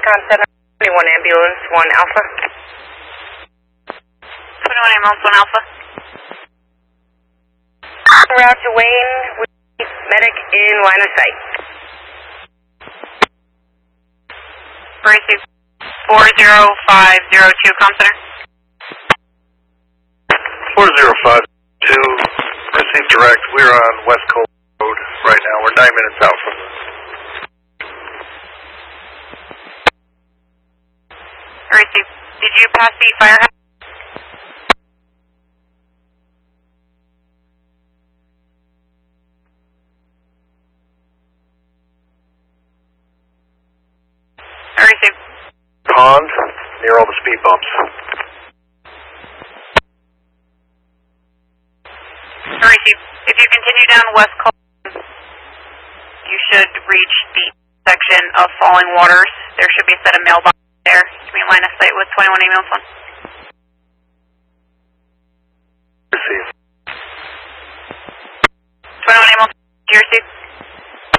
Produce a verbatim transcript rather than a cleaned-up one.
Recon Center, twenty-one Ambulance, one Alpha. twenty-one Ambulance, one Alpha. Route to Wayne with medic in line of sight. Receive four zero five zero two, Com Center. four zero five two, receive direct. We're on West Cole Road right now. We're nine minutes out from this. Receive. Did you pass the fire hazard? Receive. Pond, near all the speed bumps. Receive. If you continue down West Cole, you should reach the section of Falling Waters. There should be a set of mailboxes there. You can line of sight with twenty-one Ambulance one. Receive. twenty-one Ambulance, do you receive?